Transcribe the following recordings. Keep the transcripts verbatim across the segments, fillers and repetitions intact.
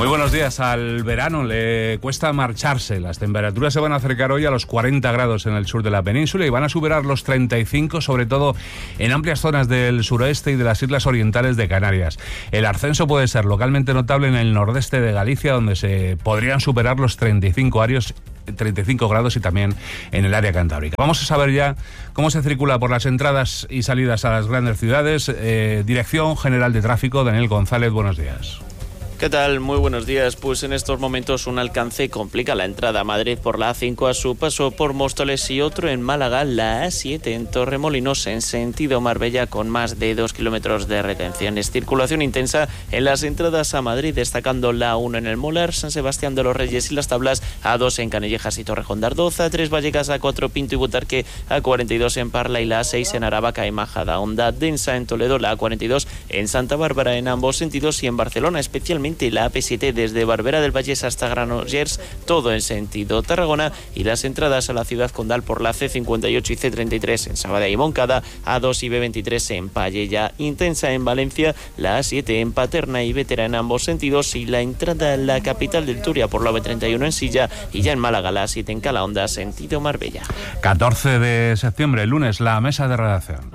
Muy buenos días. Al verano le cuesta marcharse. Las temperaturas se van a acercar hoy a los cuarenta grados en el sur de la península y van a superar los treinta y cinco, sobre todo en amplias zonas del suroeste y de las islas orientales de Canarias. El ascenso puede ser localmente notable en el nordeste de Galicia, donde se podrían superar los treinta y cinco arios treinta y cinco grados y también en el área cantábrica. Vamos a saber ya cómo se circula por las entradas y salidas a las grandes ciudades. Eh, Dirección General de Tráfico, Daniel González, buenos días. ¿Qué tal? Muy buenos días. Pues en estos momentos un alcance complica la entrada a Madrid por la A cinco a su paso por Móstoles y otro en Málaga, la A siete en Torremolinos en sentido Marbella, con más de dos kilómetros de retenciones. Circulación intensa en las entradas a Madrid, destacando la A uno en el Molar, San Sebastián de los Reyes y Las Tablas, A dos en Canillejas y Torrejón de Ardoz, A tres Vallecas, A cuatro Pinto y Butarque, A cuarenta y dos en Parla y la A seis en Aravaca y Majada Honda. Densa en Toledo, la A cuarenta y dos en Santa Bárbara en ambos sentidos y en Barcelona especialmente la A P siete desde Barberá del Vallés hasta Granollers, todo en sentido Tarragona, y las entradas a la ciudad condal por la C cincuenta y ocho y C treinta y tres en Sabadell y Moncada, A dos y B veintitrés en Pallella. Intensa en Valencia, la A siete en Paterna y Vétera en ambos sentidos, y la entrada a la capital del Turia por la B treinta y uno en Silla, y ya en Málaga la A siete en Calahonda sentido Marbella. catorce de septiembre, lunes, la mesa de redacción.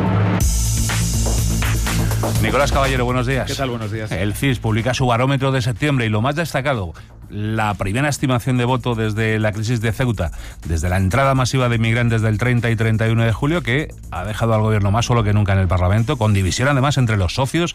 Nicolás Caballero, buenos días. ¿Qué tal? Buenos días. El C I S publica su barómetro de septiembre y lo más destacado, la primera estimación de voto desde la crisis de Ceuta, desde la entrada masiva de inmigrantes del treinta y treinta y uno de julio, que ha dejado al gobierno más solo que nunca en el Parlamento, con división además entre los socios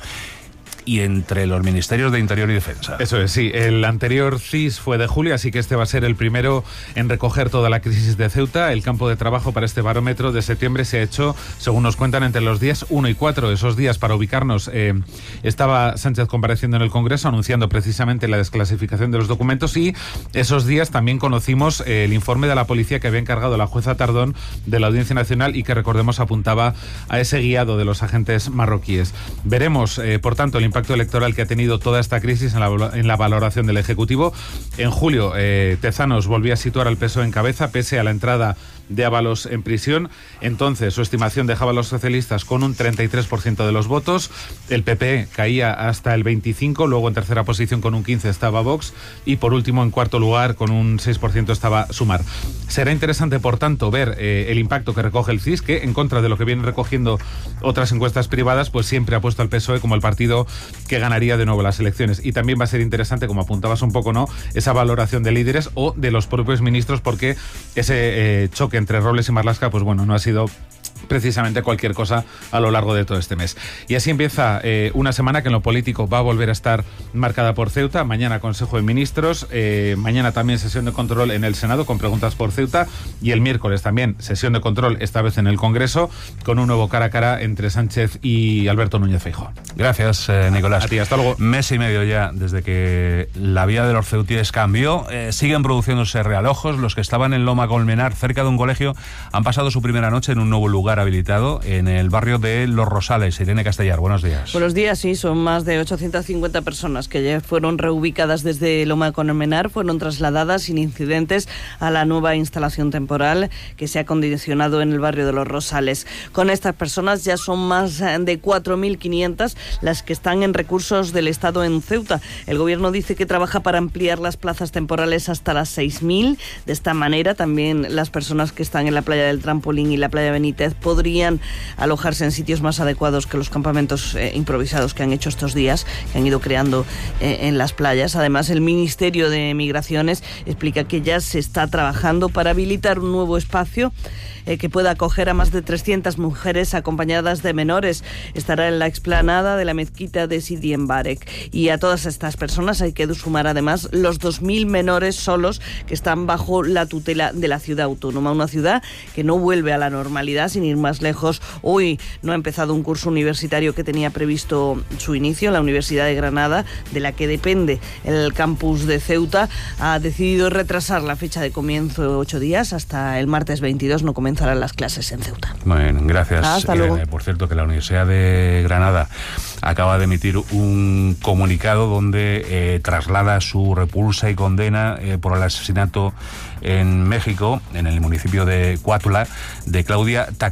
y entre los ministerios de Interior y Defensa. Eso es, sí. El anterior C I S fue de julio, así que este va a ser el primero en recoger toda la crisis de Ceuta. El campo de trabajo para este barómetro de septiembre se ha hecho, según nos cuentan, entre los días uno y cuatro. Esos días, para ubicarnos, eh, estaba Sánchez compareciendo en el Congreso anunciando precisamente la desclasificación de los documentos, y esos días también conocimos eh, el informe de la policía que había encargado la jueza Tardón de la Audiencia Nacional y que, recordemos, apuntaba a ese guiado de los agentes marroquíes. Veremos, eh, por tanto, el impacto electoral que ha tenido toda esta crisis en la, en la valoración del Ejecutivo. En julio, eh, Tezanos volvía a situar al P S O E en cabeza, pese a la entrada de Ábalos en prisión. Entonces, su estimación dejaba a los socialistas con un treinta y tres por ciento de los votos. El P P caía hasta el veinticinco por ciento, luego en tercera posición con un quince por ciento estaba Vox, y por último, en cuarto lugar, con un seis por ciento estaba Sumar. Será interesante, por tanto, ver eh, el impacto que recoge el C I S, que, en contra de lo que vienen recogiendo otras encuestas privadas, pues siempre ha puesto al P S O E como el partido que ganaría de nuevo las elecciones. Y también va a ser interesante, como apuntabas un poco, ¿no?, esa valoración de líderes o de los propios ministros, porque ese eh, choque entre Robles y Marlaska, pues bueno, no ha sido precisamente cualquier cosa a lo largo de todo este mes. Y así empieza eh, una semana que en lo político va a volver a estar marcada por Ceuta. Mañana Consejo de Ministros, eh, mañana también sesión de control en el Senado con preguntas por Ceuta, y el miércoles también sesión de control, esta vez en el Congreso, con un nuevo cara a cara entre Sánchez y Alberto Núñez Feijóo. Gracias, eh, Nicolás. A ti, hasta luego. Mes y medio ya desde que la vida de los ceutíes cambió. Eh, siguen produciéndose realojos. Los que estaban en Loma Colmenar, cerca de un colegio, han pasado su primera noche en un nuevo lugar habilitado en el barrio de Los Rosales. Irene Castellar, buenos días. Buenos días, sí, son más de ochocientas cincuenta personas que ya fueron reubicadas desde Loma Colmenar, fueron trasladadas sin incidentes a la nueva instalación temporal que se ha acondicionado en el barrio de Los Rosales. Con estas personas ya son más de cuatro mil quinientas las que están en recursos del Estado en Ceuta. El gobierno dice que trabaja para ampliar las plazas temporales hasta las seis mil. De esta manera, también las personas que están en la playa del Trampolín y la playa Benítez podrían alojarse en sitios más adecuados que los campamentos eh, improvisados que han hecho estos días, que han ido creando eh, en las playas. Además, el Ministerio de Migraciones explica que ya se está trabajando para habilitar un nuevo espacio eh, que pueda acoger a más de trescientas mujeres acompañadas de menores. Estará en la explanada de la mezquita de Sidi Mbarek. Y a todas estas personas hay que sumar además los dos mil menores solos que están bajo la tutela de la ciudad autónoma. Una ciudad que no vuelve a la normalidad, sin ir más lejos. Hoy no ha empezado un curso universitario que tenía previsto su inicio. La Universidad de Granada, de la que depende el campus de Ceuta, ha decidido retrasar la fecha de comienzo ocho días. Hasta el martes veintidós no comenzarán las clases en Ceuta. Bueno, gracias. Hasta Irene. luego. Por cierto, que la Universidad de Granada acaba de emitir un comunicado donde eh, traslada su repulsa y condena eh, por el asesinato en México, en el municipio de Cuautla, de Claudia Taca.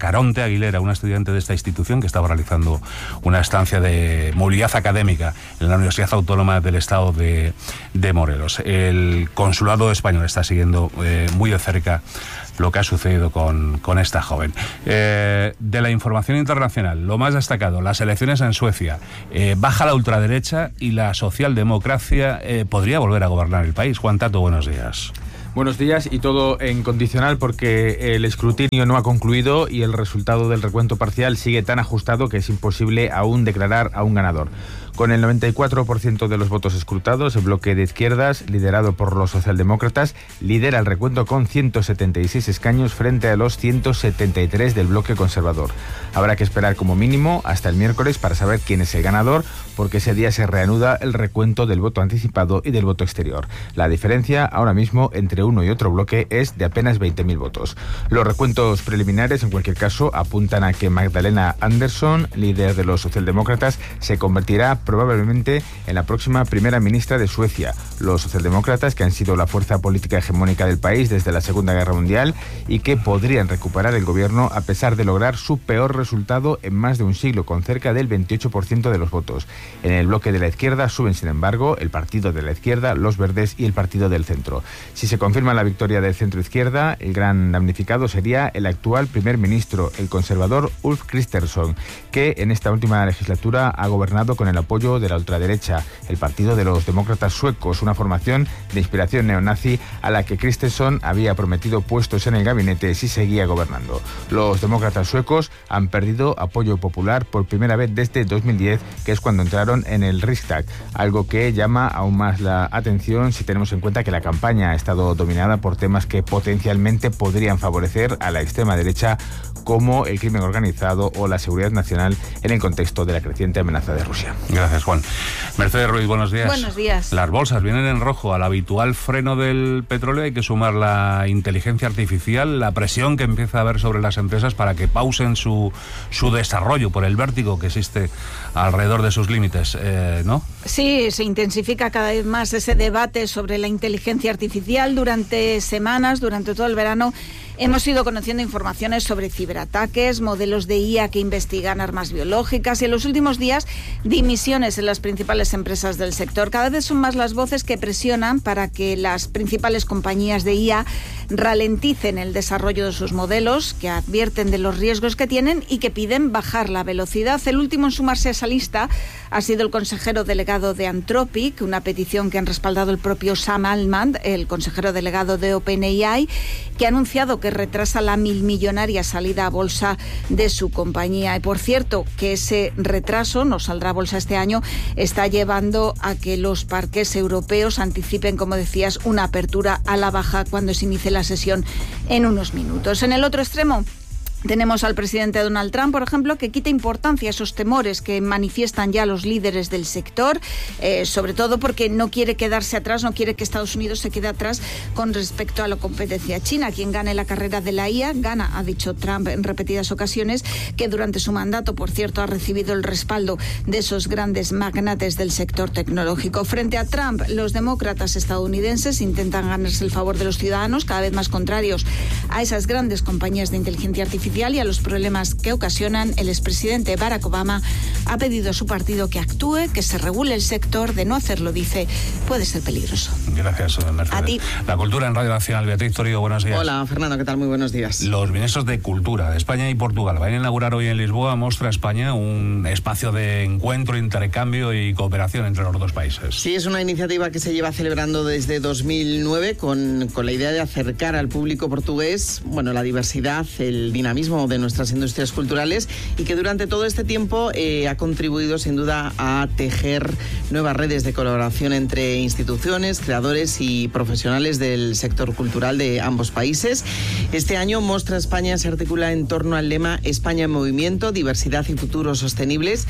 Caronte Aguilera, una estudiante de esta institución que estaba realizando una estancia de movilidad académica en la Universidad Autónoma del Estado de, de Morelos. El consulado español está siguiendo eh, muy de cerca lo que ha sucedido con, con esta joven. Eh, de la información internacional, lo más destacado, las elecciones en Suecia. Eh, baja la ultraderecha y la socialdemocracia eh, podría volver a gobernar el país. Juan Tato, buenos días. Buenos días, y todo en condicional porque el escrutinio no ha concluido y el resultado del recuento parcial sigue tan ajustado que es imposible aún declarar a un ganador. Con el noventa y cuatro por ciento de los votos escrutados, el bloque de izquierdas, liderado por los socialdemócratas, lidera el recuento con ciento setenta y seis escaños frente a los ciento setenta y tres del bloque conservador. Habrá que esperar como mínimo hasta el miércoles para saber quién es el ganador, porque ese día se reanuda el recuento del voto anticipado y del voto exterior. La diferencia ahora mismo entre uno y otro bloque es de apenas veinte mil votos. Los recuentos preliminares, en cualquier caso, apuntan a que Magdalena Andersson, líder de los socialdemócratas, se convertirá probablemente en la próxima primera ministra de Suecia. Los socialdemócratas, que han sido la fuerza política hegemónica del país desde la Segunda Guerra Mundial y que podrían recuperar el gobierno a pesar de lograr su peor resultado en más de un siglo, con cerca del veintiocho por ciento de los votos. En el bloque de la izquierda suben, sin embargo, el Partido de la Izquierda, los Verdes y el Partido del Centro. Si se confirma la victoria del centro-izquierda, el gran damnificado sería el actual primer ministro, el conservador Ulf Kristersson, que en esta última legislatura ha gobernado con el apoyo de la ultraderecha, el Partido de los Demócratas Suecos, una formación de inspiración neonazi a la que Kristersson había prometido puestos en el gabinete si seguía gobernando. Los demócratas suecos han perdido apoyo popular por primera vez desde dos mil diez, que es cuando entraron en el Riksdag, algo que llama aún más la atención si tenemos en cuenta que la campaña ha estado dominada por temas que potencialmente podrían favorecer a la extrema derecha, como el crimen organizado o la seguridad nacional, en el contexto de la creciente amenaza de Rusia. Gracias, Juan. Mercedes Ruiz, buenos días. Buenos días. Las bolsas vienen en rojo. Al habitual freno del petróleo hay que sumar la inteligencia artificial, la presión que empieza a haber sobre las empresas para que pausen su, su desarrollo por el vértigo que existe alrededor de sus límites, eh, ¿no? Sí, se intensifica cada vez más ese debate sobre la inteligencia artificial. Durante semanas, durante todo el verano, hemos ido conociendo informaciones sobre ciberataques, modelos de I A que investigan armas biológicas y en los últimos días dimisiones en las principales empresas del sector. Cada vez son más las voces que presionan para que las principales compañías de I A ralenticen el desarrollo de sus modelos, que advierten de los riesgos que tienen y que piden bajar la velocidad. El último en sumarse a esa lista ha sido el consejero delegado de Anthropic, una petición que han respaldado el propio Sam Altman, el consejero delegado de OpenAI, que ha anunciado que retrasa la milmillonaria salida a bolsa de su compañía. Y por cierto, que ese retraso, no saldrá a bolsa este año, está llevando a que los parques europeos anticipen, como decías, una apertura a la baja cuando se inicie la sesión en unos minutos. En el otro extremo tenemos al presidente Donald Trump, por ejemplo, que quita importancia a esos temores que manifiestan ya los líderes del sector, eh, sobre todo porque no quiere quedarse atrás, no quiere que Estados Unidos se quede atrás con respecto a la competencia china. Quien gane la carrera de la I A gana, ha dicho Trump en repetidas ocasiones, que durante su mandato, por cierto, ha recibido el respaldo de esos grandes magnates del sector tecnológico. Frente a Trump, los demócratas estadounidenses intentan ganarse el favor de los ciudadanos, cada vez más contrarios a esas grandes compañías de inteligencia artificial y a los problemas que ocasionan. El expresidente Barack Obama ha pedido a su partido que actúe, que se regule el sector. De no hacerlo, dice, puede ser peligroso. Gracias, Mercedes. A ti. La cultura en Radio Nacional. Beatriz Torío, buenos días. Hola, Fernando, ¿qué tal? Muy buenos días. Los ministros de Cultura de España y Portugal van a inaugurar hoy en Lisboa Mostra España, un espacio de encuentro, intercambio y cooperación entre los dos países. Sí, es una iniciativa que se lleva celebrando desde dos mil nueve con, con la idea de acercar al público portugués, bueno, la diversidad, el dinamismo de nuestras industrias culturales, y que durante todo este tiempo eh, ha contribuido sin duda a tejer nuevas redes de colaboración entre instituciones, creadores y profesionales del sector cultural de ambos países. Este año Mostra España se articula en torno al lema España en movimiento, diversidad y futuros sostenibles,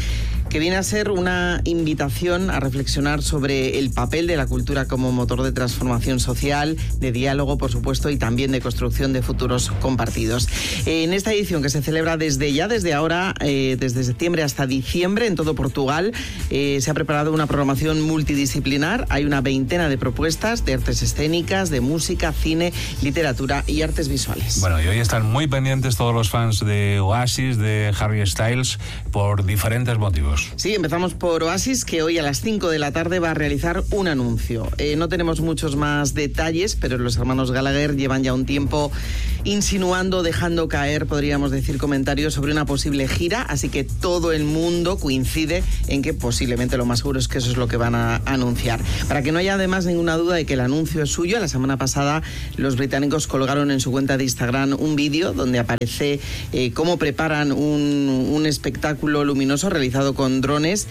que viene a ser una invitación a reflexionar sobre el papel de la cultura como motor de transformación social, de diálogo, por supuesto, y también de construcción de futuros compartidos. En esta edición, que se celebra desde ya, desde ahora, eh, desde septiembre hasta diciembre, en todo Portugal, eh, se ha preparado una programación multidisciplinar. Hay una veintena de propuestas de artes escénicas, de música, cine, literatura y artes visuales. Bueno, y hoy están muy pendientes todos los fans de Oasis, de Harry Styles, por diferentes motivos. Sí, empezamos por Oasis, que hoy a las cinco de la tarde va a realizar un anuncio. Eh, no tenemos muchos más detalles, pero los hermanos Gallagher llevan ya un tiempo insinuando, dejando caer, podríamos decir, comentarios sobre una posible gira, así que todo el mundo coincide en que posiblemente lo más seguro es que eso es lo que van a anunciar. Para que no haya además ninguna duda de que el anuncio es suyo, la semana pasada los británicos colgaron en su cuenta de Instagram un vídeo donde aparece eh, cómo preparan un, un espectáculo luminoso realizado con drones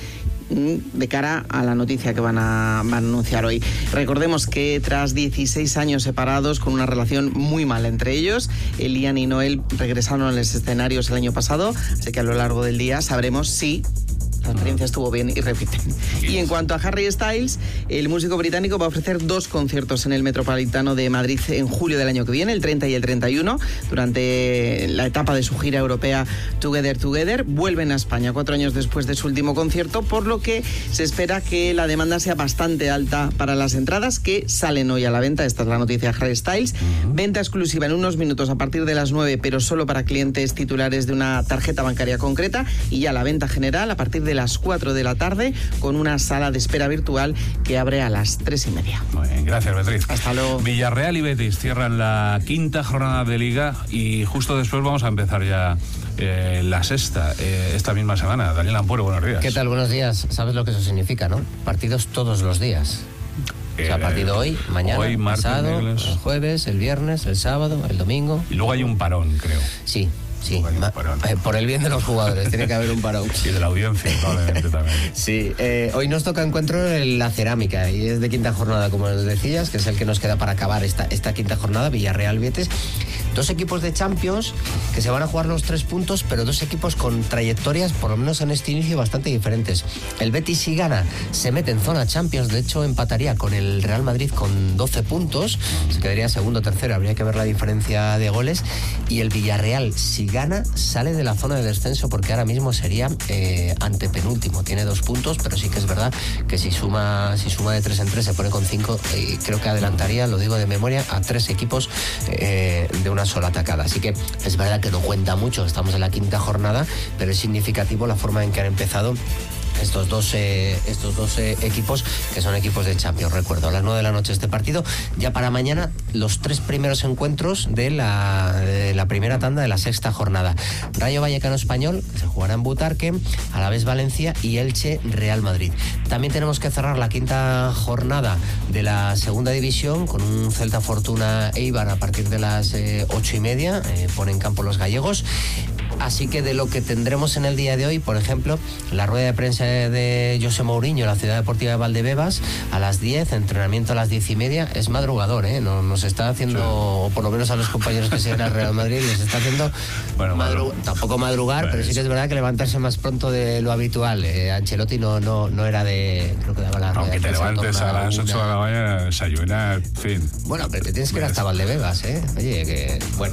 de cara a la noticia que van a, van a anunciar hoy. Recordemos que tras dieciséis años separados, con una relación muy mala entre ellos, Liam y Noel regresaron a los escenarios el año pasado, así que a lo largo del día sabremos si la experiencia estuvo bien y repiten. Y en cuanto a Harry Styles, el músico británico va a ofrecer dos conciertos en el Metropolitano de Madrid en julio del año que viene, el treinta y el treinta y uno, durante la etapa de su gira europea Together Together. Vuelven a España cuatro años después de su último concierto, por lo que se espera que la demanda sea bastante alta para las entradas, que salen hoy a la venta. Esta es la noticia de Harry Styles. Venta exclusiva en unos minutos a partir de las nueve, pero solo para clientes titulares de una tarjeta bancaria concreta, y ya la venta general a partir de las cuatro de la tarde, con una sala de espera virtual que abre a las tres y media. Muy bien, gracias, Beatriz. Hasta luego. Villarreal y Betis cierran la quinta jornada de Liga y justo después vamos a empezar ya eh, la sexta, eh, esta misma semana. Daniel Ampuero, buenos días. ¿Qué tal? Buenos días. ¿Sabes lo que eso significa, no? Partidos todos los días. O sea, partido hoy, mañana, hoy, martes, pasado, miércoles. el jueves, el viernes, el sábado, el domingo. Y luego hay un parón, creo. Sí. Sí, Ma- eh, por el bien de los jugadores, tiene que haber un parón. Y de la audiencia, probablemente también. Sí, eh, hoy nos toca encuentro en la cerámica y es de quinta jornada, como nos decías, que es el que nos queda para acabar esta, esta quinta jornada, Villarreal-Betis. Dos equipos de Champions que se van a jugar los tres puntos, pero dos equipos con trayectorias, por lo menos en este inicio, bastante diferentes. El Betis, si gana, se mete en zona Champions, de hecho empataría con el Real Madrid con doce puntos, se quedaría segundo, tercero, habría que ver la diferencia de goles. Y el Villarreal, si gana, sale de la zona de descenso, porque ahora mismo sería eh, antepenúltimo, tiene dos puntos, pero sí que es verdad que si suma, si suma de tres en tres se pone con cinco, y creo que adelantaría, lo digo de memoria, a tres equipos eh, de una sola atacada. Así que es verdad que no cuenta mucho, estamos en la quinta jornada, pero es significativo la forma en que han empezado estos dos, eh, estos dos eh, equipos, que son equipos de Champions. Recuerdo, a las nueve de la noche este partido. Ya para mañana, los tres primeros encuentros de la, de la primera tanda de la sexta jornada. Rayo Vallecano Español, que se jugará en Butarque, Alavés Valencia y Elche Real Madrid. También tenemos que cerrar la quinta jornada de la segunda división con un Celta Fortuna Eibar a partir de las eh, ocho y media. Eh, pone en campo los gallegos. Así que de lo que tendremos en el día de hoy, por ejemplo, la rueda de prensa de José Mourinho en la Ciudad Deportiva de Valdebebas a las diez, entrenamiento a las diez y media, es madrugador, ¿eh? No, nos está haciendo, sí. O por lo menos a los compañeros que siguen al Real Madrid, les está haciendo, bueno, madru- tampoco madrugar, pues, pero sí que es verdad que levantarse más pronto de lo habitual. Eh, Ancelotti no, no, no era de, creo que daba la rueda Aunque de prensa. Aunque te levantes a las ocho de la mañana, desayunar, en fin. Bueno, pero te tienes que ir hasta Valdebebas, ¿eh? Oye, que, bueno,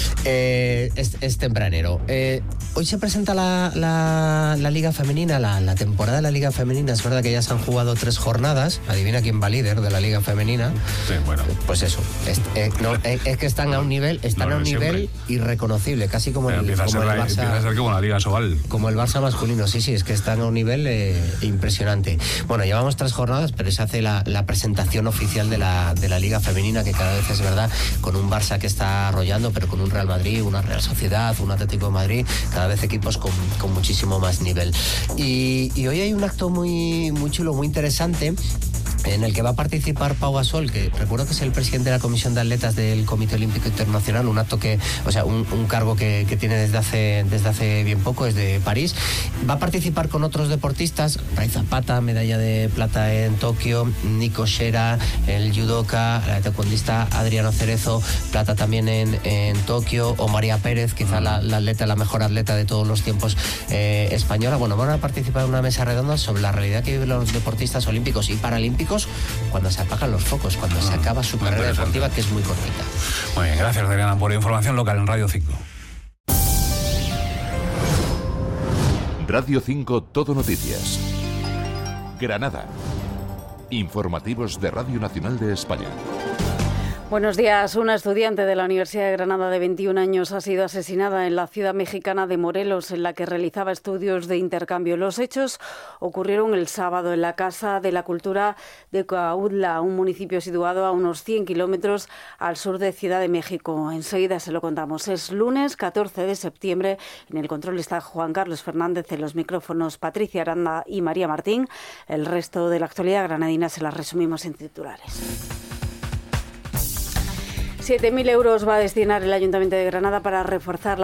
eh, es, es tempranero. Eh, hoy se presenta la, la, la Liga Femenina, la, la temporada de la Liga Femenina. Es verdad que ya se han jugado tres jornadas. Adivina quién va líder de la Liga Femenina. Sí, bueno. Pues eso. Es, eh, no, es, es que están a un nivel, están no, a un nivel irreconocible, casi como el, como el la, Barça. Empieza a ser como la Liga Sobal. Como el Barça masculino, sí, sí, es que están a un nivel eh, impresionante. Bueno, llevamos tres jornadas, pero se hace la, la presentación oficial de la, de la Liga Femenina, que cada vez es verdad, con un Barça que está arrollando, pero con un Real Madrid, una Real Sociedad, un Atlético de Madrid, cada vez equipos con, con muchísimo más nivel. Y, y hoy hay un acto muy, muy chulo, muy interesante. en el que va a participar Pau Gasol, que recuerdo que es el presidente de la Comisión de Atletas del Comité Olímpico Internacional, un acto que, o sea, un, un cargo que, que tiene desde hace, desde hace bien poco, es de París. Va a participar con otros deportistas, Ray Zapata, medalla de plata en Tokio, Nico Shera, el judoka, la taekwondista Adriano Cerezo, plata también en, en Tokio, o María Pérez, quizá la, la atleta, la mejor atleta de todos los tiempos eh, española. Bueno, van a participar en una mesa redonda sobre la realidad que viven los deportistas olímpicos y paralímpicos cuando se apagan los focos, cuando se acaba su carrera deportiva, que es muy cortita. Muy bien, gracias, Adriana, por información local en Radio cinco. Radio cinco Todo Noticias. Granada. Informativos de Radio Nacional de España. Buenos días. Una estudiante de la Universidad de Granada de veintiún años ha sido asesinada en la ciudad mexicana de Morelos, en la que realizaba estudios de intercambio. Los hechos ocurrieron el sábado en la Casa de la Cultura de Coautla, un municipio situado a unos cien kilómetros al sur de Ciudad de México. Enseguida se lo contamos. Es lunes catorce de septiembre. En el control está Juan Carlos Fernández, en los micrófonos Patricia Aranda y María Martín. El resto de la actualidad granadina se la resumimos en titulares. siete mil euros va a destinar el Ayuntamiento de Granada para reforzar la